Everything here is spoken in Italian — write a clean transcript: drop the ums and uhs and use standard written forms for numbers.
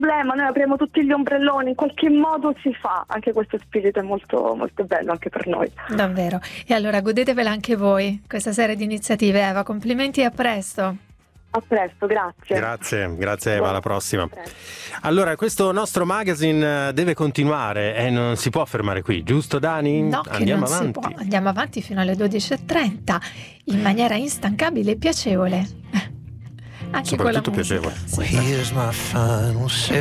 problema, noi apriamo tutti gli ombrelloni, in qualche modo si fa, anche questo spirito è molto, molto bello anche per noi. Davvero. E allora godetevela anche voi, questa serie di iniziative. Eva, complimenti e a presto. A presto, grazie. Grazie Eva, alla prossima. Allora, questo nostro magazine deve continuare e non si può fermare qui, giusto Dani? No, Andiamo che non avanti. si può. Andiamo avanti fino alle 12:30 in maniera instancabile e piacevole. Anche con la Soprattutto musica. piacevole. Sì. Here's my final